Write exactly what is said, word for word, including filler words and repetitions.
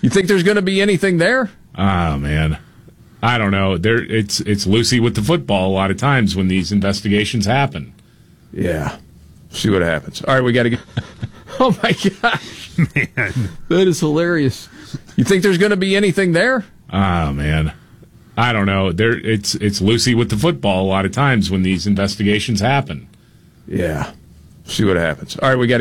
You think there's going to be anything there? Oh, man. I don't know. There, it's it's loosey with the football a lot of times when these investigations happen. Yeah. See what happens. All right, we got to get... Oh, my gosh. Man. That is hilarious. You think there's going to be anything there? Oh, man. I don't know. There, it's it's loosey with the football a lot of times when these investigations happen. Yeah. See what happens. All right, we got to